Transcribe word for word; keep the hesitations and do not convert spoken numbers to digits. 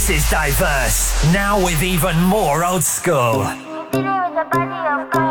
This is Diverse, now with even more old school. You feel it with the body of God.